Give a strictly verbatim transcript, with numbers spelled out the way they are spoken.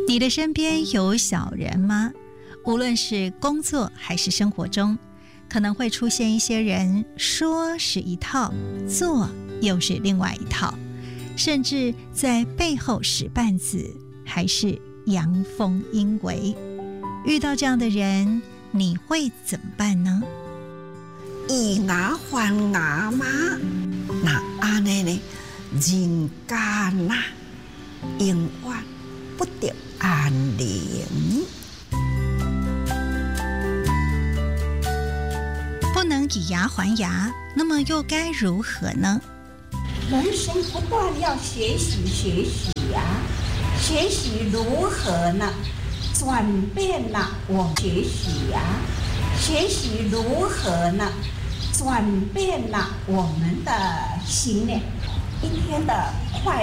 你的身边有小人吗？无论是工作还是生活中，可能会出现一些人说是一套，做又是另外一套，甚至在背后使绊子，还是阳奉阴违。遇到这样的人，你会怎么办呢？ 以牙还牙嘛，那安尼呢，人间呐，永远不得安宁。 不能以牙还牙，那么又该如何呢？ 人生不断要学习学习呀、啊，学习如何呢？转变了我学习呀、啊，学习如何呢？转变了我们的信念，一天的快